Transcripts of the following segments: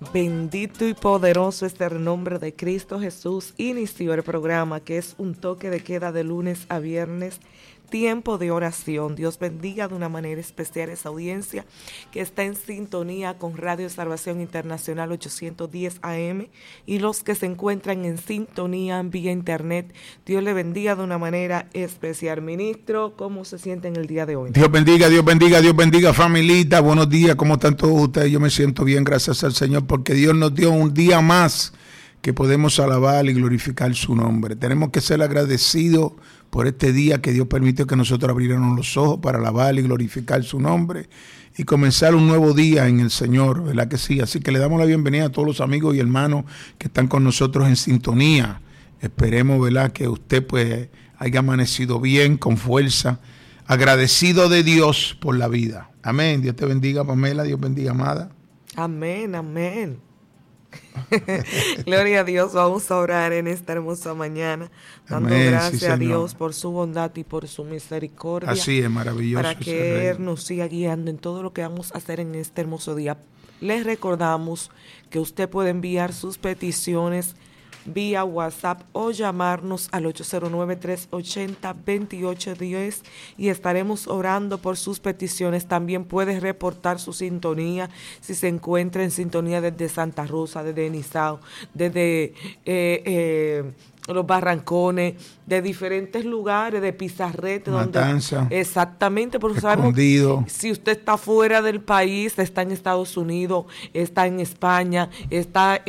Bendito y poderoso es el nombre de Cristo Jesús. Inició el programa que es un toque de queda de lunes a viernes, tiempo de oración. Dios bendiga de una manera especial esa audiencia que está en sintonía con Radio Salvación Internacional 810 AM y los que se encuentran en sintonía vía internet. Dios le bendiga de una manera especial. Ministro, ¿cómo se siente en el día de hoy? Dios bendiga, Dios bendiga, Dios bendiga, familita. Buenos días, ¿cómo están todos ustedes? Yo me siento bien, gracias al Señor, porque Dios nos dio un día más que podemos alabar y glorificar su nombre. Tenemos que ser agradecidos por este día que Dios permitió que nosotros abriéramos los ojos para alabar y glorificar su nombre y comenzar un nuevo día en el Señor, ¿verdad que sí? Así que le damos la bienvenida a todos los amigos y hermanos que están con nosotros en sintonía. Esperemos, ¿verdad?, que usted pues haya amanecido bien, con fuerza, agradecido de Dios por la vida. Amén. Dios te bendiga, Pamela. Dios bendiga, amada. Amén, amén. Gloria a Dios, vamos a orar en esta hermosa mañana, dando Amén, gracias sí, a Señor. Dios por su bondad y por su misericordia. Así es, maravilloso. Para que Él nos siga guiando en todo lo que vamos a hacer en este hermoso día. Les recordamos que usted puede enviar sus peticiones vía WhatsApp o llamarnos al 809-380-2810 y estaremos orando por sus peticiones. También puede reportar su sintonía si se encuentra en sintonía desde Santa Rosa, desde Enizao, desde los Barrancones, de diferentes lugares, de Pizarrete, Matanza, exactamente, porque sabemos si usted está fuera del país, está en Estados Unidos, está en España, está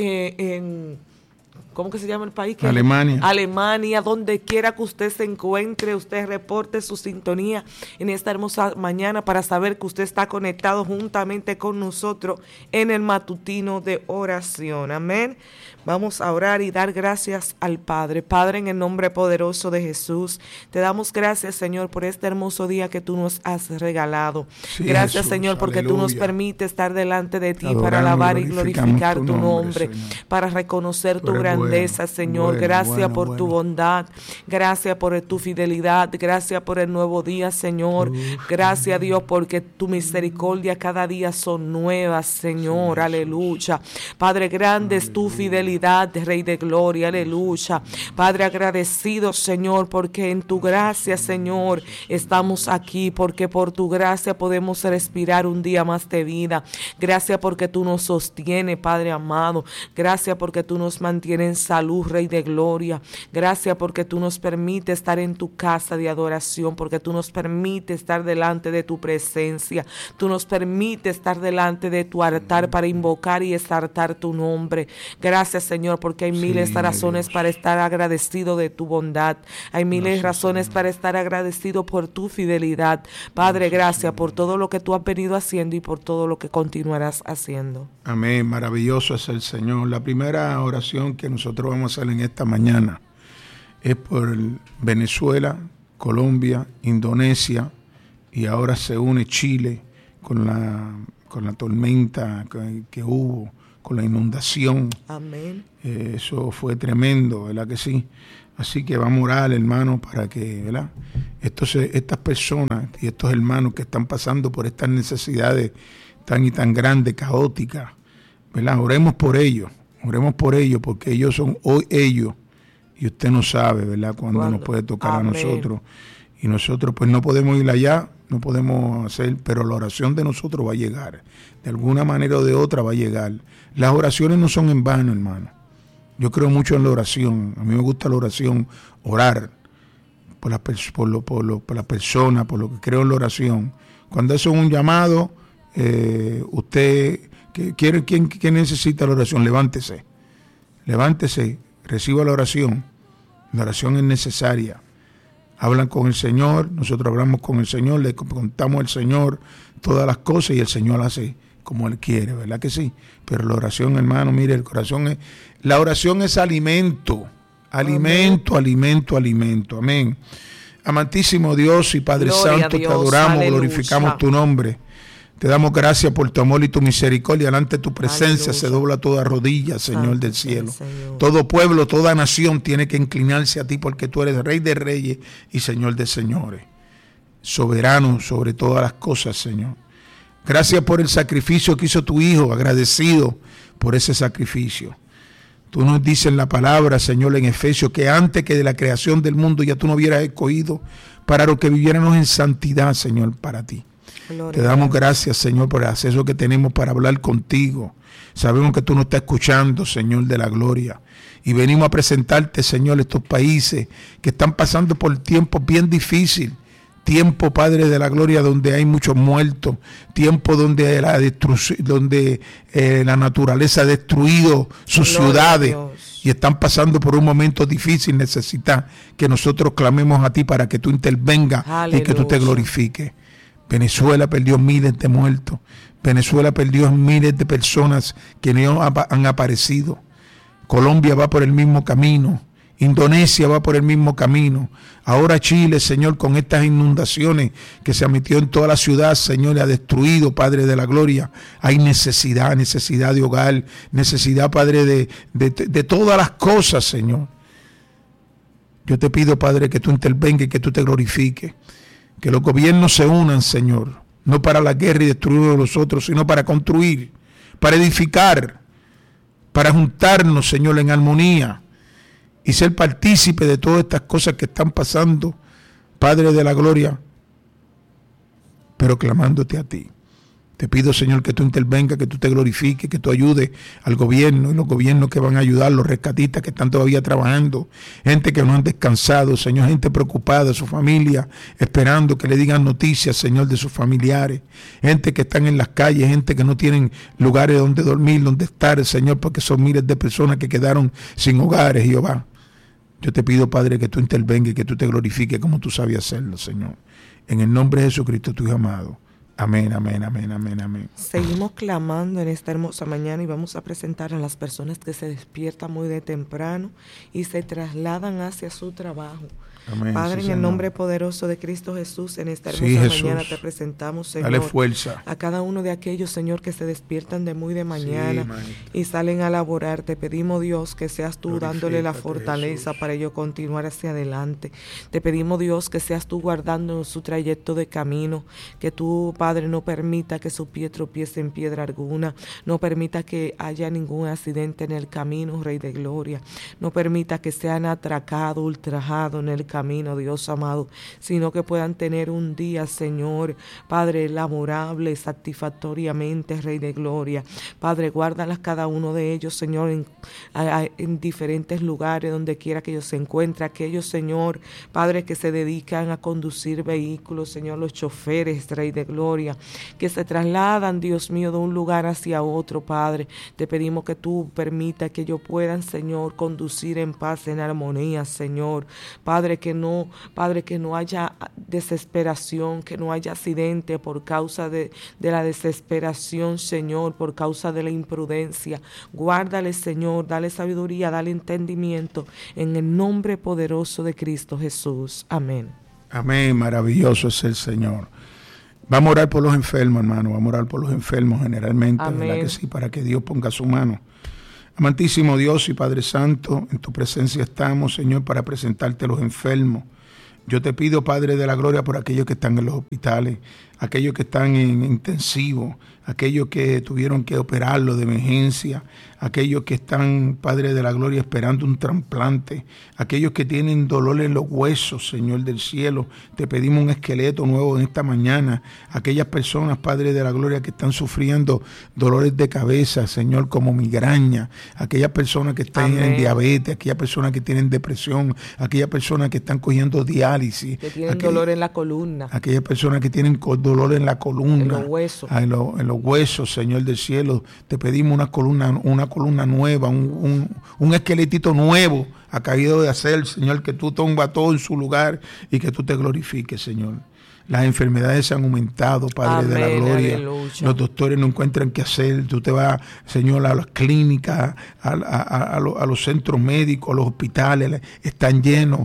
en ¿cómo que se llama el país? Alemania. Alemania, donde quiera que usted se encuentre, usted reporte su sintonía en esta hermosa mañana para saber que usted está conectado juntamente con nosotros en el matutino de oración. Amén. Vamos a orar y dar gracias al Padre. Padre, en el nombre poderoso de Jesús, te damos gracias, Señor, por este hermoso día que tú nos has regalado. Sí, gracias, Jesús, Señor, porque aleluya. Tú nos permites estar delante de ti para alabar y glorificar tu nombre, para reconocer tu grandeza, Señor. Gracias por tu bondad, gracias por tu fidelidad, gracias por el nuevo día, Señor. Gracias, Dios, porque tu misericordia cada día son nuevas, Señor. Aleluya. Padre, grande es tu fidelidad, Rey de gloria, aleluya. Padre, agradecido, Señor, porque en tu gracia, Señor, estamos aquí, porque por tu gracia podemos respirar un día más de vida. Gracias porque tú nos sostienes, Padre amado. Gracias porque tú nos mantienes en salud, Rey de gloria. Gracias porque tú nos permites estar en tu casa de adoración, porque tú nos permites estar delante de tu presencia. Tú nos permites estar delante de tu altar para invocar y exaltar tu nombre. Gracias, Señor, porque hay miles de razones para estar agradecido de tu bondad. Hay miles de razones Señor. Para estar agradecido por tu fidelidad. Padre, gracias por todo lo que tú has venido haciendo y por todo lo que continuarás haciendo. Amén, maravilloso es el Señor. La primera oración que nosotros vamos a hacer en esta mañana es por Venezuela, Colombia, Indonesia y ahora se une Chile con la tormenta que hubo, con la inundación. Amén. Eso fue tremendo, ¿verdad que sí? Así que vamos a orar, hermanos, para que, ¿verdad?, estas personas y estos hermanos que están pasando por estas necesidades tan y tan grandes, caóticas, ¿verdad? Oremos por ellos, porque ellos son hoy ellos, y usted no sabe, ¿verdad?, cuándo nos puede tocar Amén. A nosotros. Y nosotros pues no podemos ir allá, no podemos hacer, pero la oración de nosotros va a llegar. De alguna manera o de otra va a llegar. Las oraciones no son en vano, hermano. Yo creo mucho en la oración. A mí me gusta la oración, orar por la persona, por lo que creo en la oración. Cuando eso es un llamado, usted, ¿quién necesita la oración? Levántese, reciba la oración. La oración es necesaria. Hablan con el Señor, nosotros hablamos con el Señor, le contamos al Señor todas las cosas y el Señor hace como Él quiere, ¿verdad que sí? Pero la oración, hermano, mire, la oración es alimento, amén. Amantísimo Dios y Padre Gloria Santo, Dios, te adoramos, aleluya. Glorificamos tu nombre. Te damos gracias por tu amor y tu misericordia. Delante de tu presencia se dobla toda rodilla, Señor del cielo. Señor. Todo pueblo, toda nación tiene que inclinarse a ti porque tú eres Rey de reyes y Señor de señores. Soberano sobre todas las cosas, Señor. Gracias por el sacrificio que hizo tu Hijo, agradecido por ese sacrificio. Tú nos dices en la palabra, Señor, en Efesios, que antes que de la creación del mundo ya tú nos hubieras escogido para lo que viviéramos en santidad, Señor, para ti. Gloria. Te damos gracias, Señor, por el acceso que tenemos para hablar contigo. Sabemos que tú nos estás escuchando, Señor de la gloria. Y venimos a presentarte, Señor, estos países que están pasando por tiempos bien difíciles. Tiempo, Padre de la gloria, donde hay muchos muertos. Tiempo donde la naturaleza ha destruido sus ciudades. Y están pasando por un momento difícil. Necesitan que nosotros clamemos a ti para que tú intervengas. Aleluya. Y que tú te glorifiques. Venezuela perdió miles de muertos. Venezuela perdió miles de personas que no han aparecido. Colombia va por el mismo camino. Indonesia va por el mismo camino. Ahora Chile, Señor, con estas inundaciones que se ha metido en toda la ciudad, Señor, y ha destruido, Padre de la gloria. Hay necesidad de hogar, necesidad, Padre, de todas las cosas, Señor. Yo te pido, Padre, que tú intervengas y que tú te glorifiques. Que los gobiernos se unan, Señor, no para la guerra y destruir a los otros, sino para construir, para edificar, para juntarnos, Señor, en armonía. Y ser partícipe de todas estas cosas que están pasando, Padre de la gloria, pero clamándote a ti. Te pido, Señor, que tú intervengas, que tú te glorifiques, que tú ayudes al gobierno y los gobiernos que van a ayudar, los rescatistas que están todavía trabajando, gente que no han descansado, Señor, gente preocupada, su familia, esperando que le digan noticias, Señor, de sus familiares, gente que están en las calles, gente que no tienen lugares donde dormir, donde estar, Señor, porque son miles de personas que quedaron sin hogares, Jehová. Yo te pido, Padre, que tú intervengas y que tú te glorifiques como tú sabías hacerlo, Señor. En el nombre de Jesucristo, tu Hijo amado. Amén, amén, amén, amén, amén. Seguimos clamando en esta hermosa mañana y vamos a presentar a las personas que se despiertan muy de temprano y se trasladan hacia su trabajo. Amén, Padre, sí, en el nombre poderoso de Cristo Jesús, en esta hermosa mañana te presentamos, Señor. Dale fuerza a cada uno de aquellos, Señor, que se despiertan de muy de mañana y salen a laborar. Te pedimos, Dios, que seas tú dándole la fortaleza, Jesús, para ellos continuar hacia adelante. Te pedimos, Dios, que seas tú guardando su trayecto de camino, que tú, Padre, no permita que su pie tropiece en piedra alguna, no permita que haya ningún accidente en el camino, Rey de Gloria, no permita que sean atracados, ultrajados en el camino, Dios amado, sino que puedan tener un día, Señor, Padre, laborable, satisfactoriamente, Rey de Gloria. Padre, guárdalas cada uno de ellos, Señor, en diferentes lugares, donde quiera que ellos se encuentren, aquellos, Señor, Padre, que se dedican a conducir vehículos, Señor, los choferes, Rey de Gloria, que se trasladan, Dios mío, de un lugar hacia otro, Padre. Te pedimos que tú permitas que ellos puedan, Señor, conducir en paz, en armonía, Señor. Padre, que no haya desesperación, que no haya accidente por causa de la desesperación, Señor, por causa de la imprudencia. Guárdale, Señor, dale sabiduría, dale entendimiento, en el nombre poderoso de Cristo Jesús. Amén. Amén, maravilloso es el Señor. Vamos a orar por los enfermos, hermano, vamos a orar por los enfermos generalmente, amén, ¿verdad que sí? Para que Dios ponga su mano. Amantísimo Dios y Padre Santo, en tu presencia estamos, Señor, para presentarte a los enfermos. Yo te pido, Padre de la gloria, por aquellos que están en los hospitales, aquellos que están en intensivo, aquellos que tuvieron que operarlo de emergencia, aquellos que están, Padre de la gloria, esperando un trasplante, aquellos que tienen dolor en los huesos, Señor del cielo, te pedimos un esqueleto nuevo en esta mañana, aquellas personas, Padre de la gloria, que están sufriendo dolores de cabeza, Señor, como migraña, aquellas personas que están en diabetes, aquellas personas que tienen depresión, aquellas personas que están cogiendo diálisis, que tienen dolor en la columna, aquellas personas que tienen dolor en la columna, en los huesos, en los huesos, Señor del cielo, te pedimos una columna nueva, un esqueletito nuevo ha caído de hacer, Señor, que tú pongas todo en su lugar y que tú te glorifiques, Señor. Las enfermedades se han aumentado, Padre de la gloria. Aleluya. Los doctores no encuentran qué hacer. Tú te vas, Señor, a las clínicas, a los centros médicos, a los hospitales. Están llenos.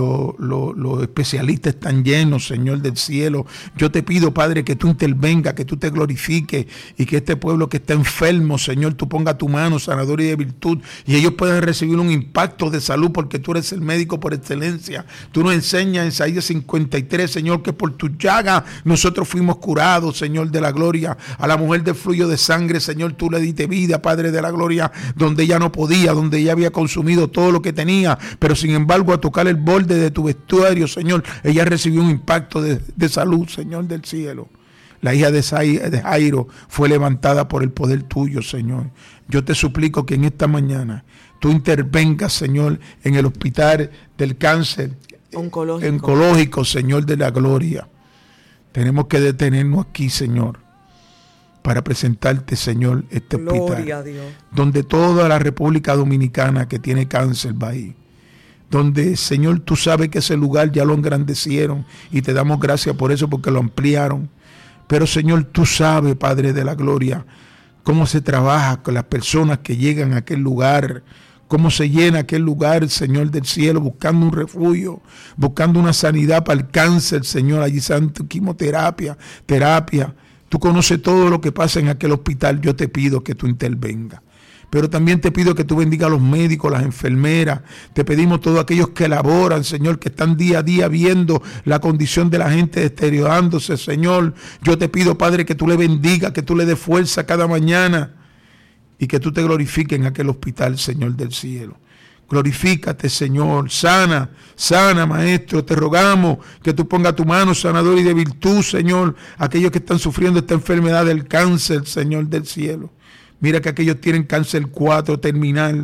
Los especialistas están llenos, Señor del cielo. Yo te pido, Padre, que tú intervengas, que tú te glorifiques y que este pueblo que está enfermo, Señor, tú pongas tu mano sanadora y de virtud y ellos puedan recibir un impacto de salud porque tú eres el médico por excelencia. Tú nos enseñas en Isaías 53, Señor, que por tu tus llagas nosotros fuimos curados, Señor de la gloria. A la mujer del flujo de sangre, Señor, tú le diste vida, Padre de la gloria, donde ella no podía, donde ella había consumido todo lo que tenía, pero sin embargo a tocar el borde de tu vestuario, Señor, ella recibió un impacto de salud, Señor del cielo. La hija de Jairo fue levantada por el poder tuyo, Señor. Yo te suplico que en esta mañana tú intervengas, Señor, en el hospital del cáncer oncológico, Señor de la gloria. Tenemos que detenernos aquí, Señor, para presentarte, Señor, este hospital, donde toda la República Dominicana que tiene cáncer va ahí. Donde, Señor, tú sabes que ese lugar ya lo engrandecieron y te damos gracias por eso, porque lo ampliaron. Pero, Señor, tú sabes, Padre de la gloria, cómo se trabaja con las personas que llegan a aquel lugar, cómo se llena aquel lugar, Señor del cielo, buscando un refugio, buscando una sanidad para el cáncer, Señor, allí santo, quimioterapia, terapia. Tú conoces todo lo que pasa en aquel hospital. Yo te pido que tú intervengas. Pero también te pido que tú bendigas a los médicos, las enfermeras. Te pedimos todos aquellos que laboran, Señor, que están día a día viendo la condición de la gente deteriorándose, Señor. Yo te pido, Padre, que tú le bendigas, que tú le des fuerza cada mañana y que tú te glorifiques en aquel hospital, Señor del cielo. Glorifícate, Señor. Sana, Maestro. Te rogamos que tú pongas tu mano sanadora y de virtud, Señor, a aquellos que están sufriendo esta enfermedad del cáncer, Señor del cielo. Mira que aquellos tienen cáncer 4 terminal,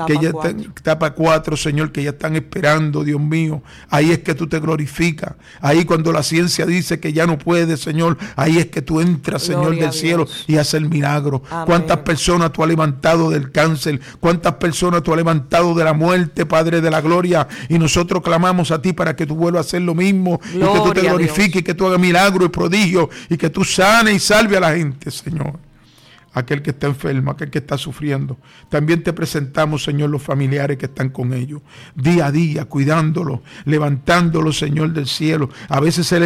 etapa 4, Señor, que ya están esperando, Dios mío. Ahí es que tú te glorificas. Ahí cuando la ciencia dice que ya no puede, Señor, ahí es que tú entras, Señor Gloria del cielo, y haces el milagro. Amén. ¿Cuántas personas tú has levantado del cáncer? ¿Cuántas personas tú has levantado de la muerte, Padre de la gloria? Y nosotros clamamos a ti para que tú vuelvas a hacer lo mismo, Gloria, y que tú te glorifiques, y que tú hagas milagro y prodigio, y que tú sanes y salve a la gente, Señor. Aquel que está enfermo, aquel que está sufriendo. También te presentamos, Señor, los familiares que están con ellos, día a día, cuidándolos, levantándolos, Señor del cielo. A veces se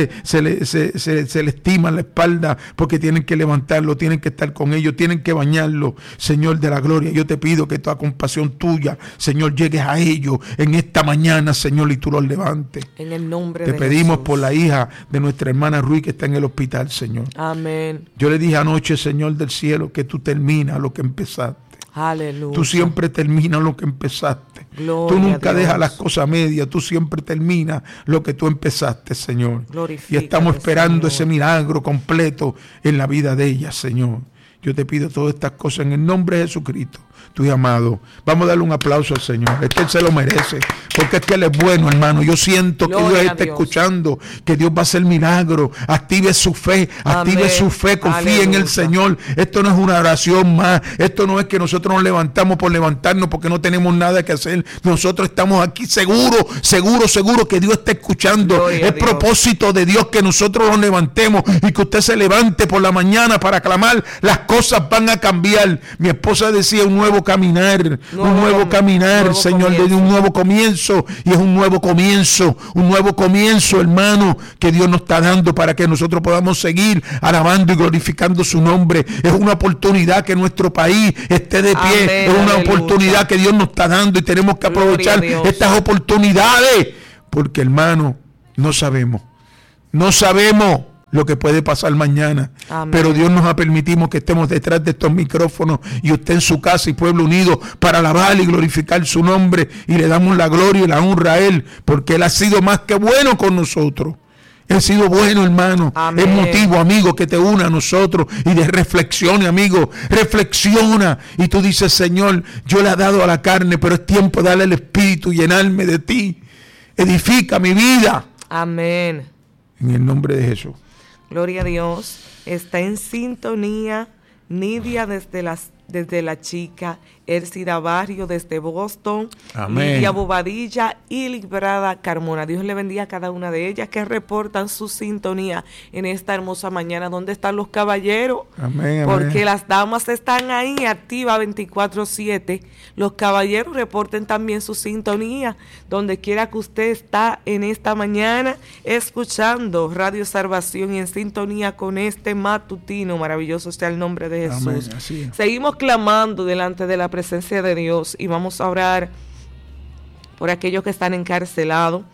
le estima la espalda porque tienen que levantarlo, tienen que estar con ellos, tienen que bañarlo, Señor de la gloria. Yo te pido que toda compasión tuya, Señor, llegues a ellos en esta mañana, Señor, y tú los levantes. En el nombre de Jesús. Te pedimos Jesús. Por la hija de nuestra hermana Ruiz que está en el hospital, Señor. Amén. Yo le dije anoche, Señor del cielo, que tú terminas lo que empezaste. Aleluya. Tú siempre terminas lo que empezaste. Gloria tú nunca a Dios. dejas las cosas medias. Tú siempre terminas lo que tú empezaste, Señor. Glorifícate, y estamos esperando Señor. ese milagro completo en la vida de ella, Señor. Yo te pido todas estas cosas en el nombre de Jesucristo, tu amado. Vamos a darle un aplauso al Señor. Es que Él se lo merece, porque es que Él es bueno, hermano. Yo siento que Dios está escuchando, que Dios va a hacer milagro. Active su fe, active Amén. su fe, confíe Aleluya. en el Señor. Esto no es una oración más. Esto no es que nosotros nos levantamos por levantarnos porque no tenemos nada que hacer. Nosotros estamos aquí seguros que Dios está escuchando. Gloria es propósito de Dios que nosotros nos levantemos y que usted se levante por la mañana para clamar. Las cosas van a cambiar. Mi esposa decía un nuevo caminar, nuevo caminar, Señor, de un nuevo comienzo. Y es un nuevo comienzo, hermano, que Dios nos está dando para que nosotros podamos seguir alabando y glorificando su nombre. Es una oportunidad que nuestro país esté de pie. Amén, es una aleluya. oportunidad que Dios nos está dando y tenemos que aprovechar estas oportunidades, porque, hermano, no sabemos lo que puede pasar mañana. Amén. Pero Dios nos ha permitido que estemos detrás de estos micrófonos y usted en su casa y pueblo unido para alabar y glorificar su nombre, y le damos la gloria y la honra a Él, porque Él ha sido más que bueno con nosotros. Él ha sido bueno, hermano. Amén. Es motivo, amigo, que te una a nosotros y de reflexión, amigo. Reflexiona y tú dices: Señor, yo le he dado a la carne, pero es tiempo de darle el espíritu y llenarme de ti. Edifica mi vida. Amén. En el nombre de Jesús. Gloria a Dios. Está en sintonía Nidia desde la Chica, Ercida Barrio desde Boston, Amén. Lidia Bobadilla y Librada Carmona. Dios le bendiga a cada una de ellas que reportan su sintonía en esta hermosa mañana. ¿Dónde están los caballeros? Amén, Porque amén. las damas están ahí activas 24/7. Los caballeros reporten también su sintonía donde quiera que usted está en esta mañana escuchando Radio Salvación y en sintonía con este matutino. Maravilloso sea el nombre de Jesús. Amén, así es. Seguimos clamando delante de la presencia de Dios y vamos a orar por aquellos que están encarcelados,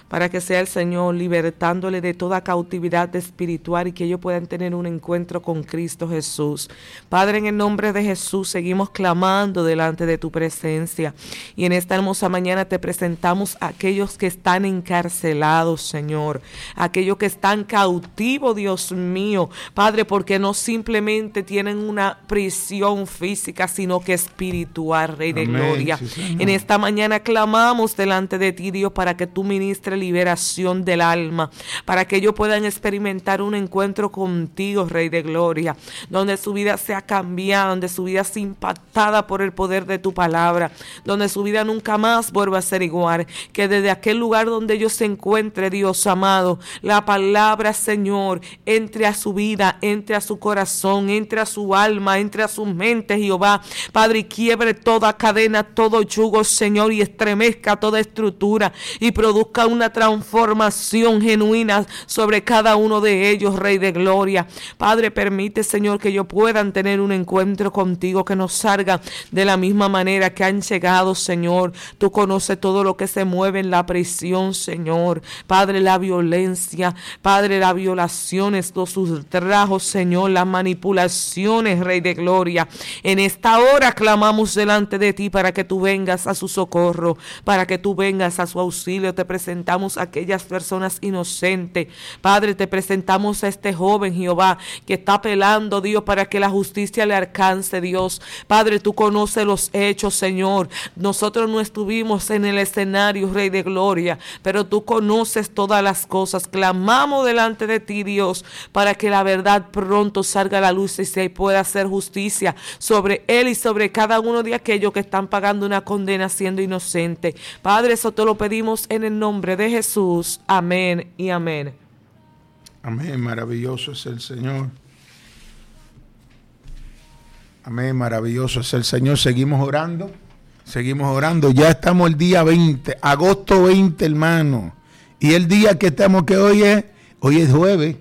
para que sea el Señor libertándole de toda cautividad espiritual y que ellos puedan tener un encuentro con Cristo Jesús. Padre, en el nombre de Jesús seguimos clamando delante de tu presencia y en esta hermosa mañana te presentamos a aquellos que están encarcelados, Señor, aquellos que están cautivos, Dios mío, Padre, porque no simplemente tienen una prisión física, sino que espiritual, Rey de Gloria. Sí, en esta mañana clamamos delante de ti, Dios, para que tú ministres liberación del alma, para que ellos puedan experimentar un encuentro contigo, Rey de Gloria, donde su vida sea cambiada, donde su vida sea impactada por el poder de tu palabra, donde su vida nunca más vuelva a ser igual, que desde aquel lugar donde ellos se encuentre, Dios amado, la palabra, Señor, entre a su vida, entre a su corazón, entre a su alma, entre a su mente, Jehová, Padre, y quiebre toda cadena, todo yugo, Señor, y estremezca toda estructura y produzca una transformación genuina sobre cada uno de ellos, Rey de Gloria. Padre, permite, Señor, que ellos puedan tener un encuentro contigo, que nos salgan de la misma manera que han llegado, Señor. Tú conoces todo lo que se mueve en la prisión, Señor. Padre, la violencia, Padre, las violaciones, los ultrajos, Señor, las manipulaciones, Rey de Gloria. En esta hora clamamos delante de ti para que tú vengas a su socorro, para que tú vengas a su auxilio. Te presentamos a aquellas personas inocentes. Padre, te presentamos a este joven, Jehová, que está apelando, Dios, para que la justicia le alcance, Dios. Padre, tú conoces los hechos, Señor. Nosotros no estuvimos en el escenario, Rey de Gloria, pero tú conoces todas las cosas. Clamamos delante de ti, Dios, para que la verdad pronto salga a la luz y se pueda hacer justicia sobre él y sobre cada uno de aquellos que están pagando una condena siendo inocente. Padre, eso te lo pedimos en el nombre de Jesús. Amén y amén. Amén, maravilloso es el Señor. Amén, maravilloso es el Señor. Seguimos orando. Ya estamos el día 20, agosto 20, hermano. Y el día que estamos, que hoy es jueves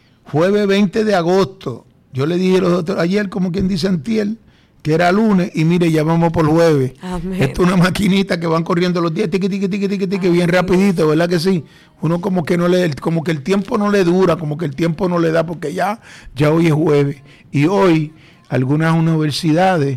20 de agosto. Yo le dije ayer, como quien dice antier, que era lunes, y mire, ya vamos por jueves. Amén. Esto es una maquinita que van corriendo los días, tiqui, bien rapidito, ¿verdad que sí? Uno como que el tiempo no le dura, como que el tiempo no le da, porque ya hoy es jueves. Y hoy algunas universidades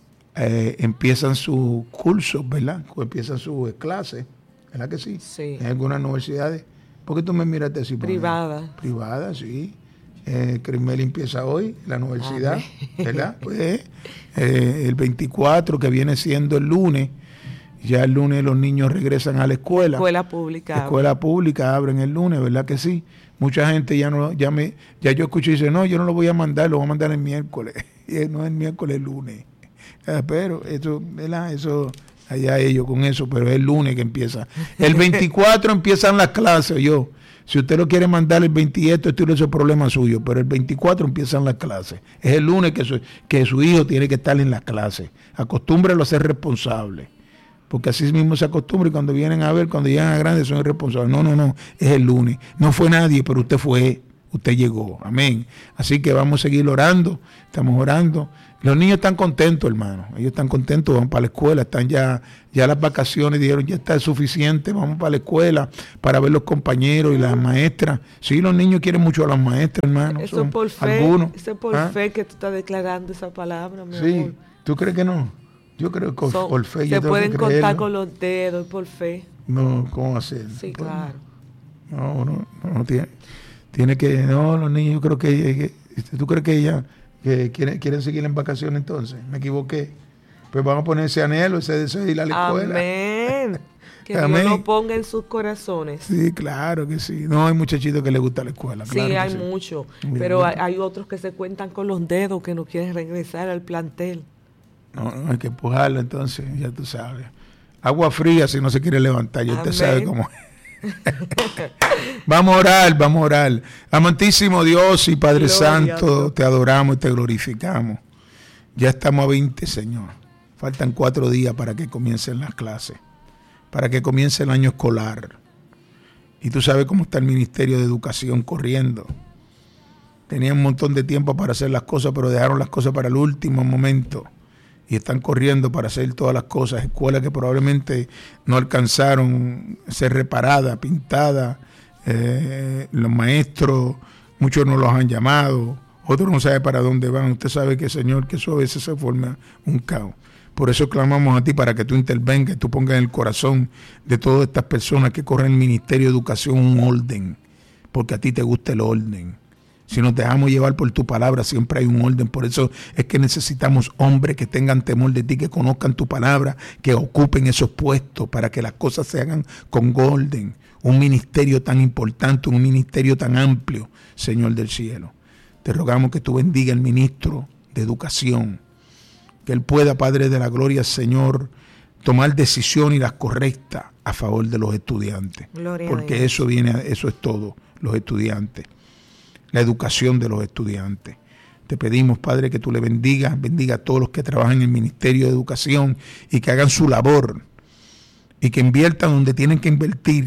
empiezan sus cursos, ¿verdad? Empiezan sus clases, ¿verdad que sí? Sí. En algunas universidades. ¿Por qué tú me miraste así? Privada. Privada, sí. Crismel empieza hoy, la universidad, ¿verdad? Pues el 24, que viene siendo el lunes, ya el lunes los niños regresan a la escuela. Escuela pública. Escuela pública abren el lunes, ¿verdad que sí? Mucha gente ya yo escucho y dice, no, yo no lo voy a mandar, lo voy a mandar el miércoles. Y no es el miércoles, el lunes. Pero eso, ¿verdad? Eso, allá ellos con eso, pero es el lunes que empieza. El 24 empiezan las clases, Si usted lo quiere mandar el 28, esto es problema suyo, pero el 24 empiezan las clases. Es el lunes que su hijo tiene que estar en las clases. Acostúmbrelo a ser responsable, porque así mismo se acostumbra, y cuando vienen a ver, cuando llegan a grandes, son irresponsables. No, es el lunes. No fue nadie, pero usted llegó. Amén. Así que vamos a seguir orando, estamos orando. Los niños están contentos, hermano. Ellos están contentos, van para la escuela, están ya las vacaciones, dijeron, ya está suficiente, vamos para la escuela para ver los compañeros y las maestras. Sí, los niños quieren mucho a las maestras, hermano. Eso es por fe, algunos. Eso es por fe que tú estás declarando esa palabra, mi sí, amor. ¿Tú crees que no? Yo creo que por fe. Se pueden contar con los dedos, por fe. No, ¿cómo hacer? Sí, claro. No, tiene que, no, los niños, yo creo que ¿tú crees que ella... que quieren seguir en vacaciones entonces? Me equivoqué. Pues vamos a poner ese anhelo, ese deseo de ir a la escuela. Amén. Que Amén. Dios lo ponga en sus corazones. Sí, claro que sí. No, hay muchachitos que les gusta la escuela. Sí, claro hay mucho. Pero hay otros que se cuentan con los dedos, que no quieren regresar al plantel. No, hay que empujarlo entonces, ya tú sabes. Agua fría si no se quiere levantar, ya usted sabe cómo es. Vamos a orar. Amantísimo Dios y Padre Santo, te adoramos y te glorificamos. Ya estamos a 20, Señor. Faltan 4 días para que comiencen las clases, para que comience el año escolar. Y tú sabes cómo está el Ministerio de Educación corriendo. Tenían un montón de tiempo para hacer las cosas, pero dejaron las cosas para el último momento. y están corriendo para hacer todas las cosas, escuelas que probablemente no alcanzaron a ser reparadas, pintadas, los maestros, muchos no los han llamado, otros no saben para dónde van. Usted sabe que, Señor, que eso a veces se forma un caos. Por eso clamamos a ti para que tú intervengas y tú pongas en el corazón de todas estas personas que corren el Ministerio de Educación un orden, porque a ti te gusta el orden. Si nos dejamos llevar por tu palabra, siempre hay un orden. Por eso es que necesitamos hombres que tengan temor de ti, que conozcan tu palabra, que ocupen esos puestos para que las cosas se hagan con orden. Un ministerio tan importante, un ministerio tan amplio, Señor del cielo. Te rogamos que tú bendiga al ministro de Educación, que él pueda, Padre de la Gloria, Señor, tomar decisiones y las correctas a favor de los estudiantes. Gloria porque eso es todo, los estudiantes, la educación de los estudiantes. Te pedimos, Padre, que tú le bendiga a todos los que trabajan en el Ministerio de Educación y que hagan su labor y que inviertan donde tienen que invertir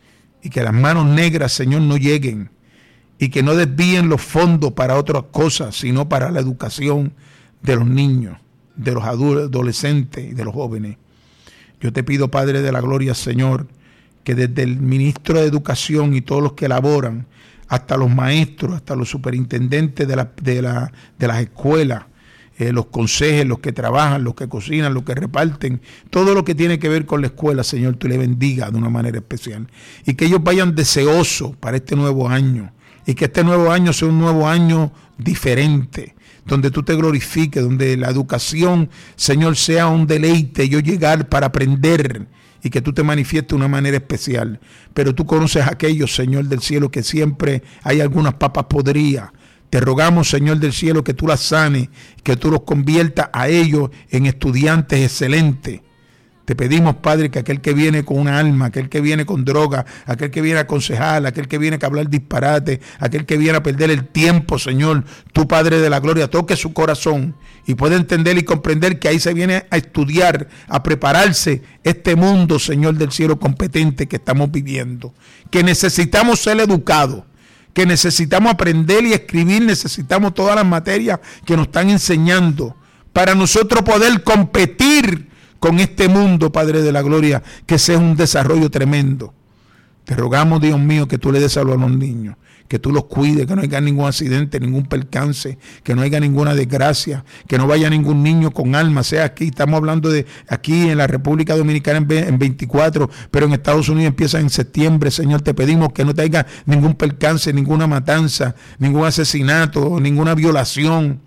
y que las manos negras, Señor, no lleguen y que no desvíen los fondos para otras cosas, sino para la educación de los niños, de los adolescentes y de los jóvenes. Yo te pido, Padre de la Gloria, Señor, que desde el ministro de Educación y todos los que laboran, hasta los maestros, hasta los superintendentes de las escuelas, los consejeros, los que trabajan, los que cocinan, los que reparten, todo lo que tiene que ver con la escuela, Señor, tú le bendiga de una manera especial. Y que ellos vayan deseosos para este nuevo año. Y que este nuevo año sea un nuevo año diferente, donde tú te glorifiques, donde la educación, Señor, sea un deleite, yo llegar para aprender y que tú te manifiestes de una manera especial. Pero tú conoces a aquellos, Señor del cielo, que siempre hay algunas papas podridas. Te rogamos, Señor del cielo, que tú las sanes, que tú los conviertas a ellos en estudiantes excelentes. Te pedimos, Padre, que aquel que viene con una alma, aquel que viene con droga, aquel que viene a aconsejar, aquel que viene a hablar disparate, aquel que viene a perder el tiempo, Señor, tú, Padre de la Gloria, toque su corazón y pueda entender y comprender que ahí se viene a estudiar, a prepararse este mundo, Señor del cielo, competente que estamos viviendo, que necesitamos ser educados, que necesitamos aprender y escribir, necesitamos todas las materias que nos están enseñando para nosotros poder competir con este mundo, Padre de la Gloria, que sea un desarrollo tremendo. Te rogamos, Dios mío, que tú le des salud a los niños, que tú los cuides, que no haya ningún accidente, ningún percance, que no haya ninguna desgracia, que no vaya ningún niño con alma, sea aquí, estamos hablando de aquí en la República Dominicana en 24, pero en Estados Unidos empieza en septiembre. Señor, te pedimos que no tenga ningún percance, ninguna matanza, ningún asesinato, ninguna violación.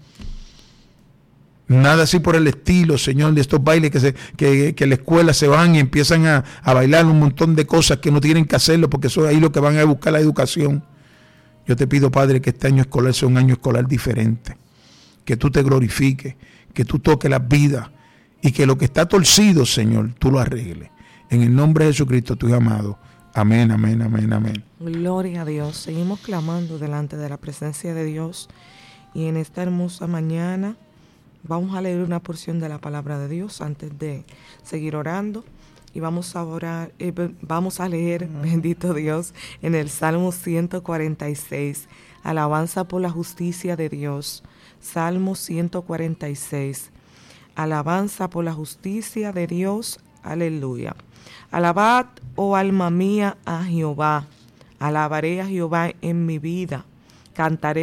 Nada así por el estilo, Señor, de estos bailes que en la escuela se van y empiezan a bailar un montón de cosas que no tienen que hacerlo, porque eso es ahí lo que van a buscar la educación. Yo te pido, Padre, que este año escolar sea un año escolar diferente, que tú te glorifiques, que tú toques las vidas y que lo que está torcido, Señor, tú lo arregles. En el nombre de Jesucristo, tu Hijo amado. Amén, amén, amén, amén. Gloria a Dios. Seguimos clamando delante de la presencia de Dios y en esta hermosa mañana vamos a leer una porción de la palabra de Dios antes de seguir orando y vamos a orar, vamos a leer, bendito Dios, en el Salmo 146, alabanza por la justicia de Dios. Salmo 146, alabanza por la justicia de Dios, aleluya. Alabad, oh alma mía, a Jehová, alabaré a Jehová en mi vida, cantaré